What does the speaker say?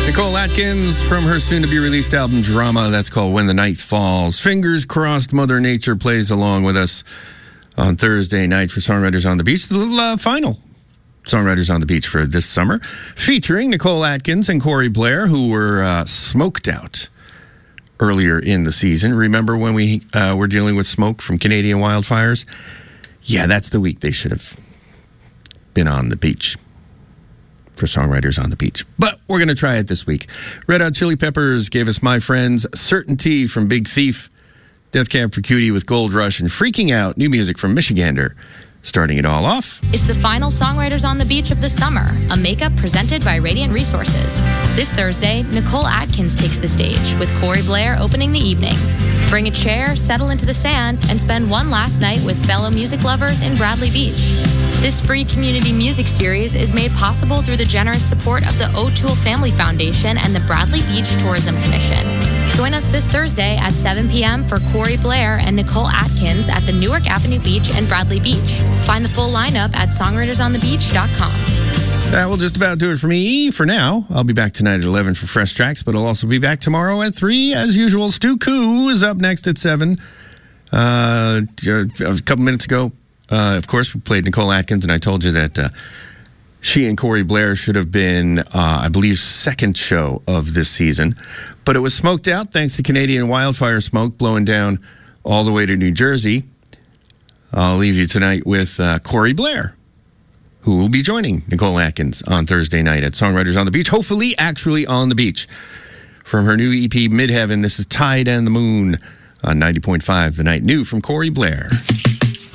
Nicole Atkins from her soon-to-be-released album Drama. That's called When the Night Falls. Fingers crossed Mother Nature plays along with us on Thursday night for Songwriters on the Beach. The final Songwriters on the Beach for this summer, featuring Nicole Atkins and Corey Blair, who were smoked out earlier in the season. Remember when we were dealing with smoke from Canadian wildfires? Yeah, that's the week they should have been on the beach for Songwriters on the Beach. But we're going to try it this week. Red Hot Chili Peppers gave us My Friends, Certainty from Big Thief, Death Cab for Cutie with Gold Rush, and Freaking Out, new music from Michigander. Starting it all off. It's the final Songwriters on the Beach of the summer, a makeup presented by Radiant Resources. This Thursday, Nicole Atkins takes the stage, with Corey Blair opening the evening. Bring a chair, settle into the sand, and spend one last night with fellow music lovers in Bradley Beach. This free community music series is made possible through the generous support of the O'Toole Family Foundation and the Bradley Beach Tourism Commission. Join us this Thursday at 7 p.m. for Corey Blair and Nicole Atkins at the Newark Avenue Beach and Bradley Beach. Find the full lineup at songwritersonthebeach.com. That will just about do it for me for now. I'll be back tonight at 11 for Fresh Tracks, but I'll also be back tomorrow at 3 as usual. Stu Koo is up next at 7. A couple minutes ago, of course, we played Nicole Atkins, and I told you that she and Corey Blair should have been, I believe, second show of this season. But it was smoked out thanks to Canadian wildfire smoke blowing down all the way to New Jersey. I'll leave you tonight with Corey Blair, who will be joining Nicole Atkins on Thursday night at Songwriters on the Beach, hopefully actually on the beach. From her new EP, Midheaven, this is Tide and the Moon on 90.5 The Night. New from Corey Blair.